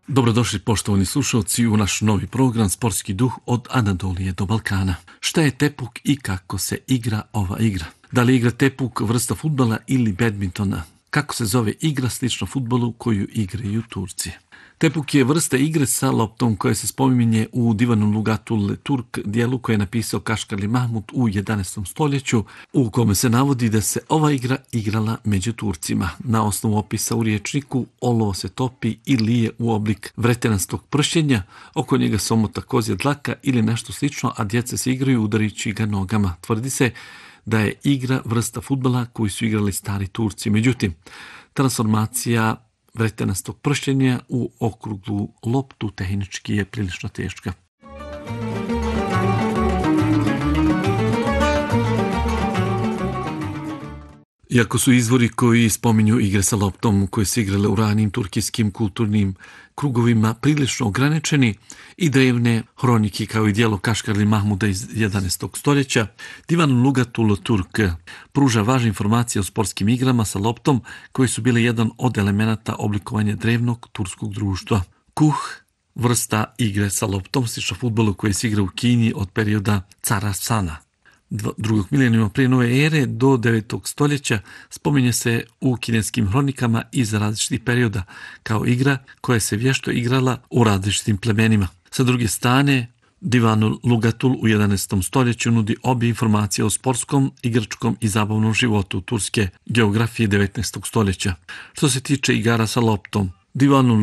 Dobrodošli poštovani slušalci u naš novi program Sportski duh od Anadolije do Balkana. Šta je tepuk i kako se igra ova igra? Da li igra tepuk vrsta fudbala ili badmintona? Kako se zove igra slično fudbalu koju igraju Turci? Tepuk je vrsta igre sa loptom koja se spominje u Divanu Lugatul Turk dijelu koje je napisao Kašgarli Mahmud u 11. stoljeću, u kome se navodi da se ova igra igrala među Turcima. Na osnovu opisa u riječniku, olovo se topi i lije u oblik vretenastog pršenja, oko njega se omota kozja dlaka ili nešto slično, a djeca se igraju udarići ga nogama. Tvrdi se da je igra vrsta fudbala koju su igrali stari Turci. Međutim, transformacija vretenastog pršenja u okruglu loptu tehnički je prilično teška. Iako su izvori koji spominju igre sa loptom koje se igrale u ranim turkijskim kulturnim krugovima prilično ograničeni i drevne hronike kao i dijelo Kašgarli Mahmuda iz 11. stoljeća, Divan Lugatul Turk pruža važne informacije o sportskim igrama sa loptom koji su bile jedan od elemenata oblikovanja drevnog turskog društva. Kuh, vrsta igre sa loptom, slično fudbalu koji se igra u Kini od perioda cara Sana. Drugog milenijuma prije nove ere do 9. stoljeća spominje se u kineskim hronikama iz različitih perioda kao igra koja se vješto igrala u različitim plemenima. Sa druge strane, Divan Lugatul u 11. stoljeću nudi obje informacije o sportskom, igračkom i zabavnom životu turske geografije 19. stoljeća. Što se tiče igara sa loptom, Divan